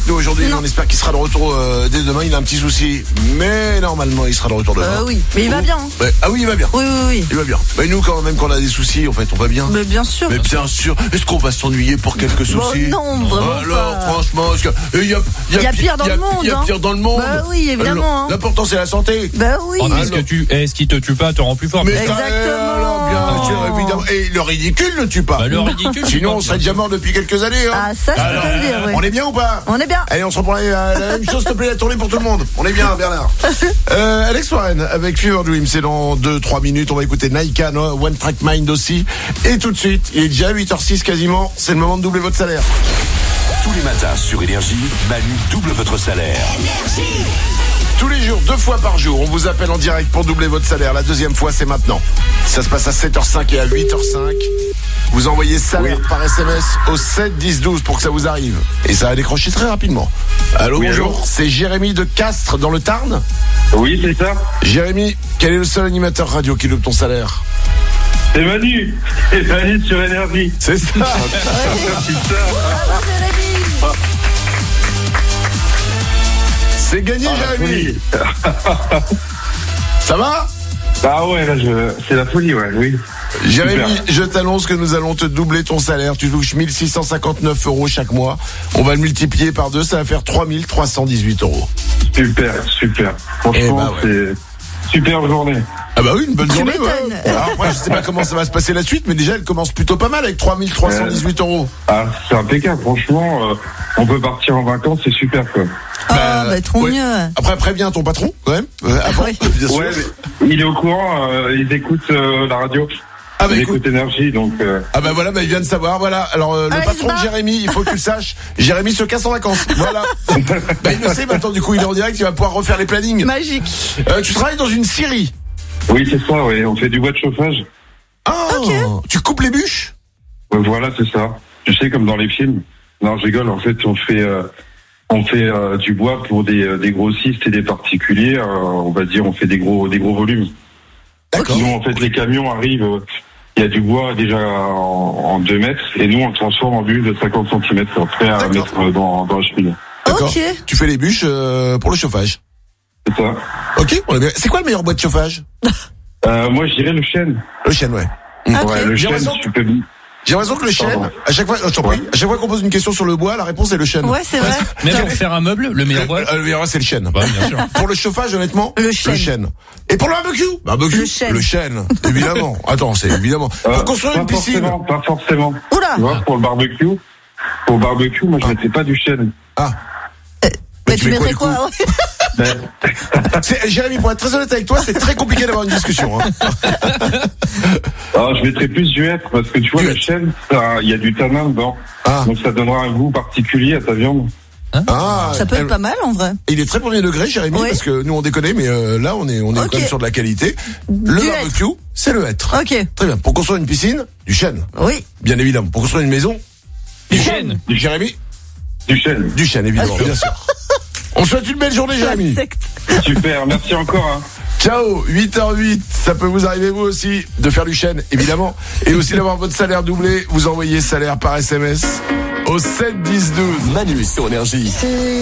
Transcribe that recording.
nous aujourd'hui. On espère qu'il sera de retour dès demain. Il a un petit souci, mais normalement il sera de retour demain. Oui, mais il va bien. Hein. Ouais. Ah oui, il va bien. Oui. Il va bien. Mais nous, quand même, quand on a des soucis, en fait, on va bien. Mais bien sûr. Mais bien sûr. Est-ce qu'on va s'ennuyer pour quelques soucis? Non, vraiment alors, pas. Franchement, il y a pire dans le monde. Il y a pire dans le monde. Bah oui, évidemment. L'important, c'est la santé. Bah oui. Ce qui te tue pas te rend plus fort. Mais exactement. Alors, bien sûr, évidemment. Et le ridicule ne tue pas. Bah, le ridicule. Sinon, on serait déjà mort depuis quelques années. Hein. Ah, ça, je peux te le dire. Oui. On est bien ou pas? On est bien. Allez, on se reprend la même chose, s'il te plaît, la tournée pour tout le monde. On est bien, Bernard. Alex Warren avec Fever Dream, c'est dans 2-3 minutes. On va écouter Naika, One Track Mind aussi. Et tout de suite, il est déjà 8h06 quasiment. C'est le moment de doubler votre salaire. Tous les matins sur Énergie, Manu double votre salaire. Tous les jours, 2 fois par jour, on vous appelle en direct pour doubler votre salaire. La deuxième fois, c'est maintenant. Ça se passe à 7h05 et à 8h05. Vous envoyez salaire par SMS au 7 10 12 pour que ça vous arrive. Et ça va décrocher très rapidement. Allô, bonjour. C'est Jérémy de Castres dans le Tarn. Oui, c'est ça. Jérémy, quel est le seul animateur radio qui double ton salaire? C'est Manu. C'est Manu sur Énergie. C'est ça. C'est gagné, Jérémy. Ça va? Ah ouais, là, c'est la folie, ouais, oui. Jérémy, je t'annonce que nous allons te doubler ton salaire. Tu touches 1659 € chaque mois. On va le multiplier par 2, ça va faire 3318 €. Super. Franchement, c'est super journée. Ah bah oui, une bonne journée. Ouais. Alors moi, je sais pas comment ça va se passer la suite, mais déjà, elle commence plutôt pas mal avec 3318 €. Ah, c'est impeccable. Franchement, on peut partir en vacances, c'est super, quoi. Trop mieux. Après, préviens ton patron, quand même. Avant, bien sûr. Ouais, il est au courant, il écoute la radio. Ah bah il écoute Énergie, donc... Ah bah voilà, il vient de savoir, voilà. Alors, le patron de Jérémy, il faut que tu le saches, Jérémy se casse en vacances, voilà. Bah il le sait maintenant, du coup, il est en direct, il va pouvoir refaire les plannings. Magique. Tu travailles dans une scierie. Oui, c'est ça, oui, on fait du bois de chauffage. Ah, tu coupes les bûches? Voilà, c'est ça. Tu sais, comme dans les films. Non, je rigole, en fait, on fait du bois pour des grossistes et des particuliers. On va dire, on fait des gros volumes. D'accord. Nous, en fait, les camions arrivent, il y a du bois déjà en 2 mètres, et nous, on le transforme en bûches de 50 cm, prêt à mettre dans la cheminée. D'accord. Ok. Tu fais les bûches pour le chauffage. C'est ça. Ok, on est bien. C'est quoi le meilleur bois de chauffage? Moi, je dirais le chêne. Le chêne, ouais. Ouais, le chêne, tu peux... J'ai l'impression que le chêne, à chaque fois, je t'en prie, à chaque fois qu'on pose une question sur le bois, la réponse est le chêne. Ouais, c'est vrai. Même pour faire un meuble, le meilleur bois. Le meilleur, c'est le chêne. Bah, bien sûr. Pour le chauffage, honnêtement, le chêne. Et pour le barbecue, le chêne, évidemment. Attends, c'est évidemment. Pour construire une piscine. Pas forcément. Oula. Tu vois, pour le barbecue, moi, je mettais pas du chêne. Ah. Mais tu mettrais quoi? Jérémy, pour être très honnête avec toi, c'est très compliqué d'avoir une discussion. Hein. Je mettrais plus du hêtre, parce que tu vois, le chêne, il y a du tanin dedans. Donc ça donnera un goût particulier à ta viande. Ça peut être pas mal en vrai. Il est très premier degré, Jérémy, parce que nous on déconne, mais là on est quand même sur de la qualité. Le barbecue, c'est le hêtre. Ok. Très bien. Pour construire une piscine, du chêne. Oui. Bien évidemment. Pour construire une maison, du chêne. Jérémy, du chêne. Du chêne, évidemment, bien sûr. On souhaite une belle journée, Jérémy. Super, merci encore. Hein. Ciao, 8h08, ça peut vous arriver vous aussi de faire du chêne, évidemment, et aussi d'avoir votre salaire doublé. Vous envoyez salaire par SMS au 7 10 12. Manu sur Énergie.